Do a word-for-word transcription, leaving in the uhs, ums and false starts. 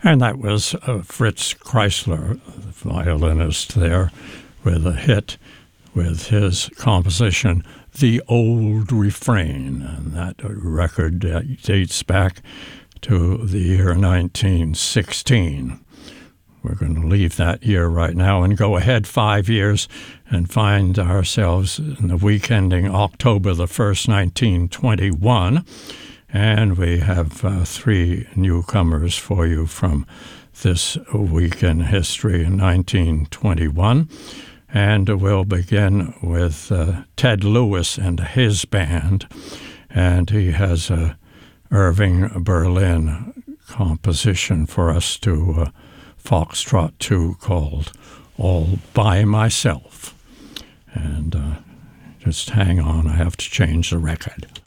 And that was uh, Fritz Kreisler, the violinist there, with a hit with his composition, The Old Refrain. And that record uh, dates back to the year nineteen sixteen. We're going to leave that year right now and go ahead five years and find ourselves in the week ending October the first, nineteen twenty-one. And we have uh, three newcomers for you from this week in history in nineteen twenty-one. And we'll begin with uh, Ted Lewis and his band. And he has a Irving Berlin composition for us to uh, Foxtrot two called All By Myself. And uh, just hang on, I have to change the record.